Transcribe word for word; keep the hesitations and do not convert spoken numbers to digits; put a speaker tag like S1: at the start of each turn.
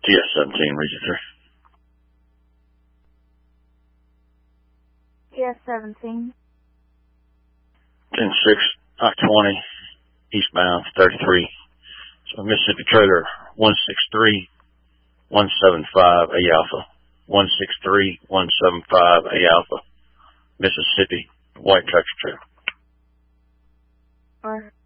S1: T S seventeen, Region three.
S2: T S seventeen.
S1: ten six, I twenty, eastbound, thirty-three. So Mississippi trailer, one six three, one seven five, A Alpha. one six three, one seven five, A Alpha. Mississippi, white tractor trailer.
S2: Or